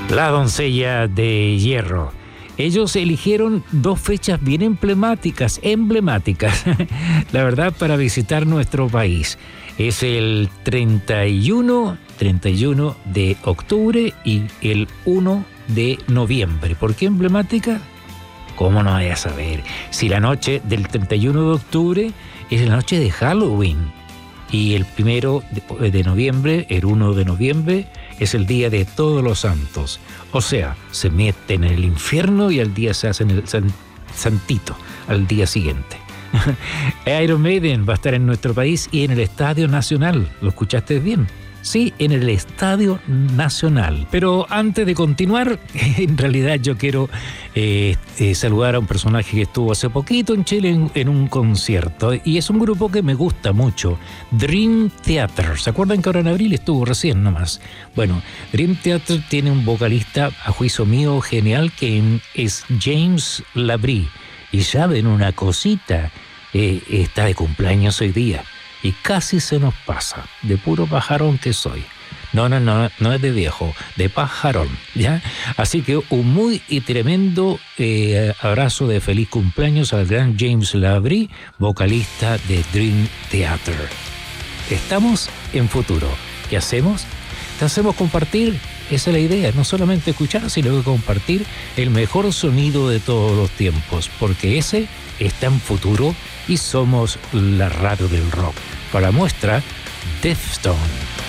La doncella de hierro. Ellos eligieron dos fechas bien emblemáticas, la verdad, para visitar nuestro país. Es el 31 de octubre y el 1 de noviembre. ¿Por qué emblemática? ¿Cómo no vaya a saber? Si la noche del 31 de octubre es la noche de Halloween y el 1 de noviembre, el 1 de noviembre, es el día de Todos los Santos. O sea, se meten en el infierno y al día se hacen el santito, al día siguiente. Iron Maiden va a estar en nuestro país y en el Estadio Nacional. ¿Lo escuchaste bien? Sí, en el Estadio Nacional. Pero antes de continuar, en realidad yo quiero saludar a un personaje que estuvo hace poquito en Chile en un concierto. Y es un grupo que me gusta mucho, Dream Theater. ¿Se acuerdan que ahora en abril estuvo recién nomás? Bueno, Dream Theater tiene un vocalista, a juicio mío, genial, que es James LaBrie. Y saben una cosita, está de cumpleaños hoy día. Y casi se nos pasa, de puro pajarón que soy. No es de viejo, de pajarón, ¿ya? Así que un muy y tremendo abrazo de feliz cumpleaños al gran James LaBrie, vocalista de Dream Theater. Estamos en futuro. ¿Qué hacemos? Te hacemos compartir, esa es la idea, no solamente escuchar, sino que compartir el mejor sonido de todos los tiempos, porque ese está en futuro y somos la radio del rock. Para muestra, Deftones.